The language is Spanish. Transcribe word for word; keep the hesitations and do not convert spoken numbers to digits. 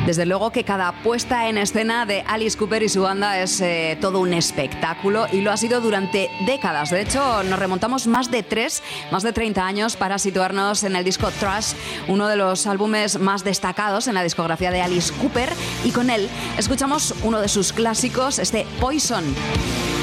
Desde luego que cada puesta en escena de Alice Cooper y su banda es eh, todo un espectáculo y lo ha sido durante décadas. De hecho, nos remontamos más de tres, más de treinta años para situarnos en el disco Trash, uno de los álbumes más destacados en la discografía de Alice Cooper, y con él escuchamos uno de sus clásicos, este Poison.